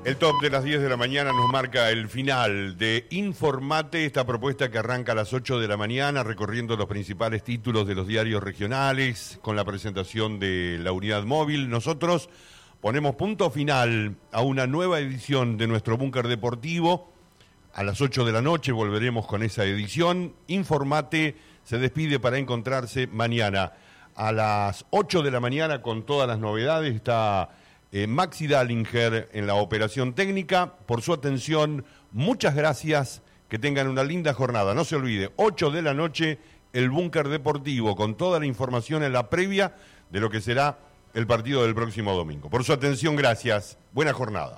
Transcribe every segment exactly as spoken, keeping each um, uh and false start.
El top de las diez de la mañana nos marca el final de Informate, esta propuesta que arranca a las ocho de la mañana recorriendo los principales títulos de los diarios regionales con la presentación de la unidad móvil. Nosotros ponemos punto final a una nueva edición de nuestro búnker deportivo. A las ocho de la noche volveremos con esa edición. Informate se despide para encontrarse mañana a las ocho de la mañana con todas las novedades. Está eh, Maxi Dallinger en la operación técnica. Por su atención, muchas gracias. Que tengan una linda jornada. No se olvide, ocho de la noche, el búnker deportivo con toda la información en la previa de lo que será el partido del próximo domingo. Por su atención, gracias. Buena jornada.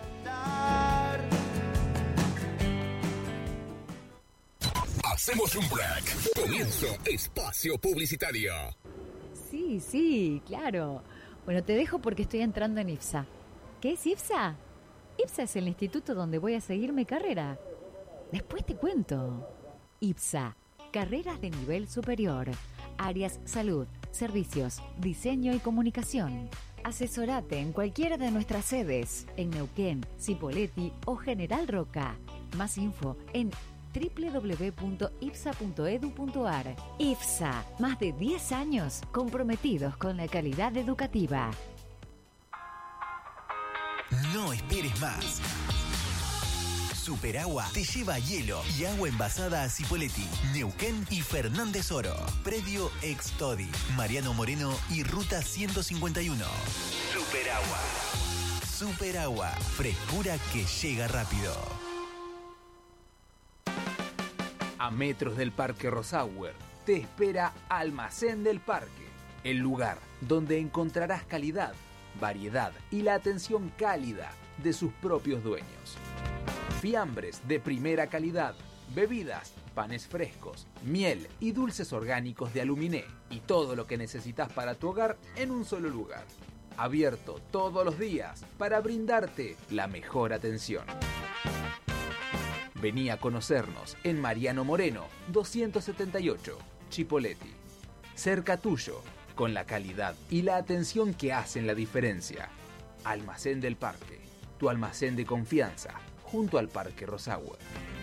Hacemos un break. Comienzo espacio publicitario. Sí, sí, claro. Bueno, te dejo porque estoy entrando en IPSA. ¿Qué es IPSA? IPSA es el instituto donde voy a seguir mi carrera. Después te cuento. IPSA, carreras de nivel superior. Áreas salud, servicios, diseño y comunicación. Asesorate en cualquiera de nuestras sedes, en Neuquén, Cipolletti o General Roca. Más info en doble u doble u doble u punto ipsa punto edu punto ar. IPSA, más de diez años comprometidos con la calidad educativa. No esperes más. Superagua te lleva hielo y agua envasada a Cipolletti, Neuquén y Fernández Oro. Predio Extodi, Mariano Moreno y Ruta ciento cincuenta y uno. Superagua. Superagua, frescura que llega rápido. A metros del Parque Rosauer te espera Almacén del Parque, el lugar donde encontrarás calidad, variedad y la atención cálida de sus propios dueños. Fiambres de primera calidad, bebidas, panes frescos, miel y dulces orgánicos de Aluminé y todo lo que necesitas para tu hogar en un solo lugar. Abierto todos los días para brindarte la mejor atención. Vení a conocernos en Mariano Moreno, doscientos setenta y ocho, Cipolletti. Cerca tuyo, con la calidad y la atención que hacen la diferencia. Almacén del Parque, tu almacén de confianza, junto al Parque Rosauer.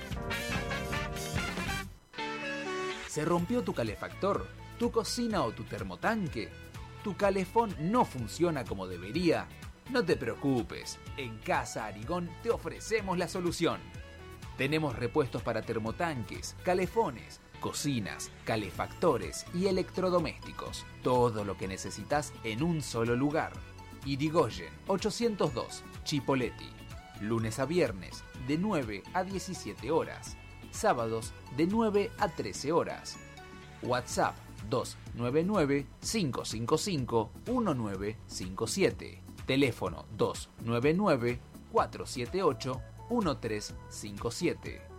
¿Se rompió tu calefactor, tu cocina o tu termotanque? ¿Tu calefón no funciona como debería? No te preocupes, en Casa Arigón te ofrecemos la solución. Tenemos repuestos para termotanques, calefones, cocinas, calefactores y electrodomésticos. Todo lo que necesitas en un solo lugar. Irigoyen ochocientos dos, Cipolletti. Lunes a viernes de nueve a diecisiete horas. Sábados de nueve a trece horas. WhatsApp dos nueve nueve, cinco cinco cinco, uno nueve cinco siete. Teléfono dos nueve nueve, cuatro siete ocho, uno tres cinco siete.